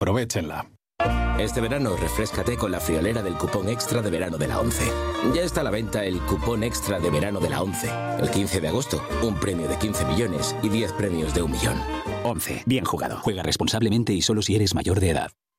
Aprovéchenla. Este verano refréscate con la friolera del cupón extra de verano de la ONCE. Ya está a la venta el cupón extra de verano de la ONCE. El 15 de agosto, un premio de 15 millones y 10 premios de 1 millón. ONCE. Bien jugado. Juega responsablemente y solo si eres mayor de edad.